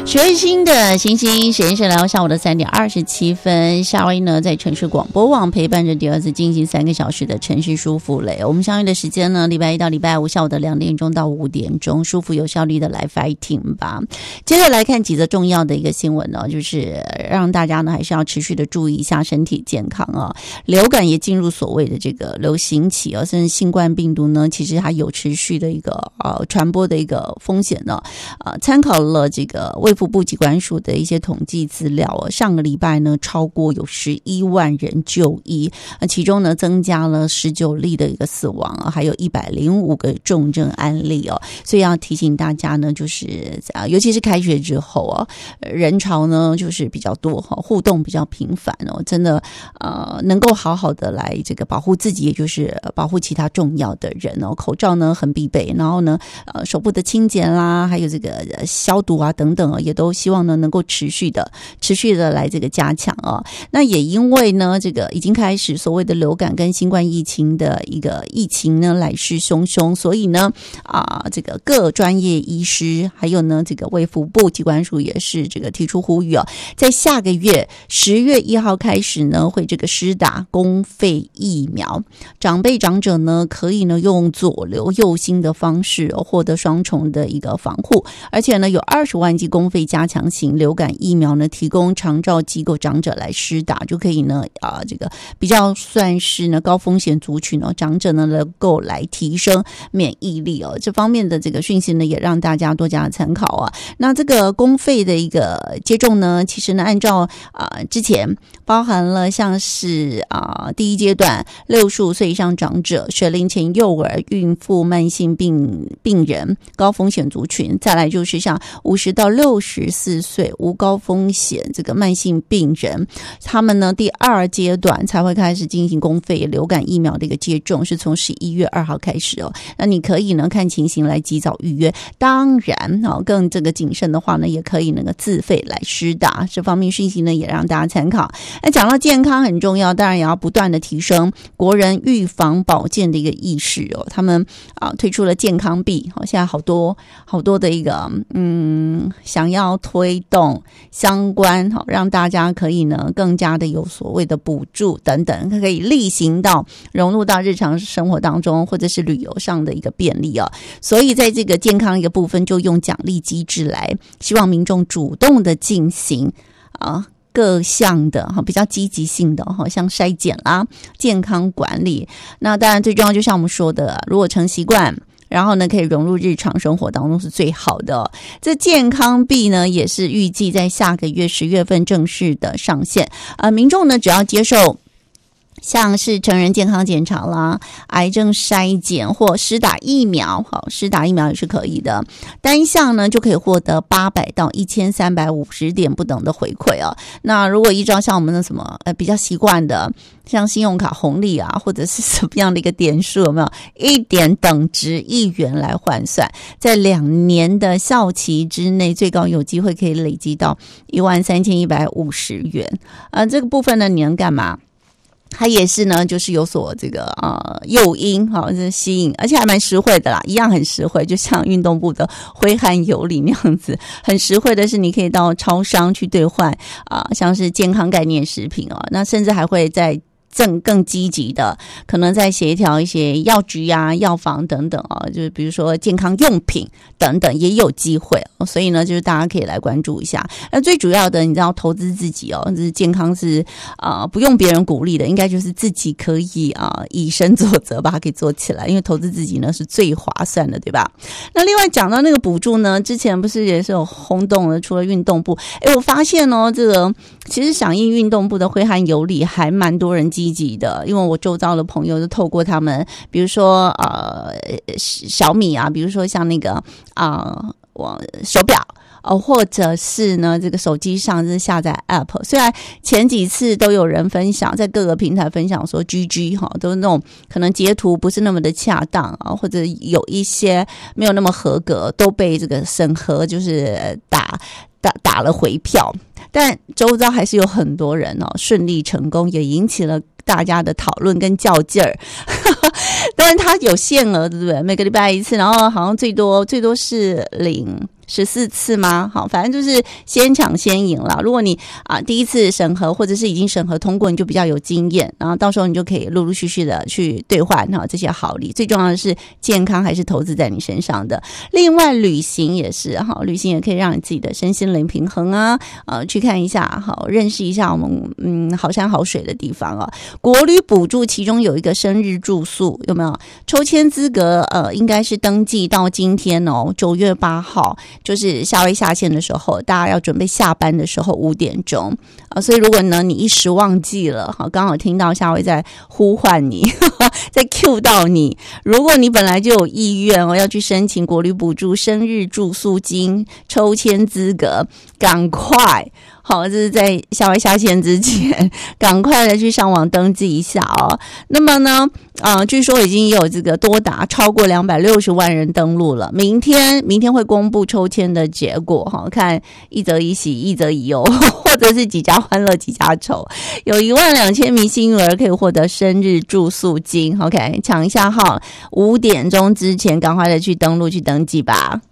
水星的星星时间是来到下午的3点27分，夏威夷呢在城市广播网陪伴着第二次进行3个小时的城市舒服雷。我们相遇的时间呢，礼拜一到礼拜五下午的2点钟到5点钟，舒服有效率的来 fighting 吧。接着来看几则重要的一个新闻呢，就是让大家呢还是要持续的注意一下身体健康啊。流感也进入所谓的这个流行期啊，甚至新冠病毒呢其实还有持续的一个传播的一个风险呢。参考了这个卫福部疾管署的一些统计资料，上个礼拜呢超过有11万人就医，其中呢增加了19例的一个死亡，还有105个重症案例哦。所以要提醒大家呢，就是尤其是开学之后人潮呢就是比较多，互动比较频繁哦，真的能够好好的来这个保护自己，也就是保护其他重要的人哦。口罩呢很必备，然后呢手部的清洁啦，还有这个消毒啊等等也都希望呢能够持续的来这个加强啊。那也因为呢这个已经开始所谓的流感跟新冠疫情的一个疫情呢来势汹汹，所以呢这个各专业医师还有呢这个卫福部疾管署也是这个提出呼吁在下个月10月1号开始呢会这个施打公费疫苗，长者呢可以呢用左流右新的方式获得双重的一个防护，而且呢有20万剂公费加强型流感疫苗呢提供长照机构长者来施打，就可以呢这个比较算是呢高风险族群长者呢能够来提升免疫力这方面的这个讯息呢也让大家多加参考那这个公费的一个接种呢，其实呢按照之前包含了像是第一阶段65岁以上长者、学龄前幼儿、孕妇、慢性病人、高风险族群，再来就是像50到64岁无高风险这个慢性病人，他们呢第2阶段才会开始进行公费流感疫苗的一个接种，是从11月2号开始那你可以呢看情形来及早预约，当然更这个谨慎的话呢，也可以那个自费来施打，这方面讯息呢也让大家参考。那讲到健康很重要，当然也要不断的提升国人预防保健的一个意识他们推出了健康币现在好多的一个想要推动相关让大家可以呢更加的有所谓的补助等等，可以例行到融入到日常生活当中，或者是旅游上的一个便利所以在这个健康一个部分就用奖励机制来希望民众主动的进行各项的比较积极性的像筛检啦、健康管理，那当然最重要就像我们说的，如果成习惯然后呢可以融入日常生活当中是最好的这健康币呢也是预计在下个月10月份正式的上线民众呢只要接受像是成人健康检查啦、癌症筛检或施打疫苗施打疫苗也是可以的，单项呢就可以获得800到1350点不等的回馈那如果依照像我们的什么比较习惯的像信用卡红利或者是什么样的一个点数，有没有1点等值1元来换算，在2年的效期之内最高有机会可以累积到13150元这个部分呢你能干嘛？它也是呢就是有所这个诱因这吸引，而且还蛮实惠的啦，一样很实惠，就像运动部的挥汗有礼那样子，很实惠的是你可以到超商去兑换像是健康概念食品那甚至还会在更积极的可能在协调一些药局药房等等就是比如说健康用品等等也有机会所以呢就是大家可以来关注一下。那最主要的你知道投资自己就是健康是不用别人鼓励的，应该就是自己可以以身作则把它给做起来，因为投资自己呢是最划算的，对吧？那另外讲到那个补助呢，之前不是也是有轰动了，除了运动部我发现这个其实响应运动部的挥汗有礼还蛮多人积极的，因为我周遭的朋友就透过他们比如说小米比如说像那个手表或者是呢这个手机上是下载 App， 虽然前几次都有人分享在各个平台分享说 GG 都是那种可能截图不是那么的恰当或者有一些没有那么合格都被这个审核就是打了回票，但周遭还是有很多人顺利成功，也引起了大家的讨论跟较劲儿当然它有限额对不对？每个礼拜一次，然后好像最多是领 14次吗？好，反正就是先抢先赢啦。如果你第一次审核或者是已经审核通过，你就比较有经验，然后到时候你就可以陆陆续续的去兑换这些好礼。最重要的是健康还是投资在你身上的。另外旅行也是旅行也可以让你自己的身心灵平衡啊，去看一下认识一下我们好山好水的地方啊。国旅补助其中有一个生日住宿，有没有抽签资格？应该是登记到今天9月8号，就是夏威下线的时候，大家要准备下班的时候5点钟所以如果呢你一时忘记了刚好听到夏威在呼唤你在 cue 到你，如果你本来就有意愿要去申请国旅补助生日住宿金抽签资格，赶快好，这是在夏威下线之前赶快的去上网登记一下那么呢据说已经有这个多达超过260万人登录了，明天会公布抽签的结果看一则以喜一则以忧，或者是几家欢乐几家愁，有12000名幸运儿可以获得生日住宿金。 OK， 抢一下5点钟之前赶快的去登录去登记吧。